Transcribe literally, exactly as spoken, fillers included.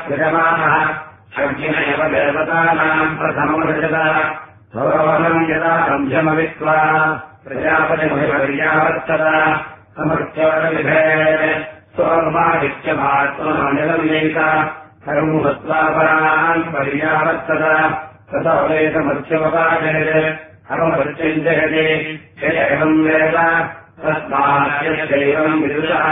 सृजमानः अग्निः एव देवतानाम् प्रथममृजत सौरवनम् यदा संशमवित्वा प्रजापतिमभिपर्यावर्तत समर्थ्योरविधेः सोमादित्यमात्मनिर्णीत कर्महत्वापरान् पर्यावर्तत ततो वेदमर्थ्यवपादयत् अवमृत्युञ्जयति य एवम् वेद तस्मात् यश्चैवम् विदुषः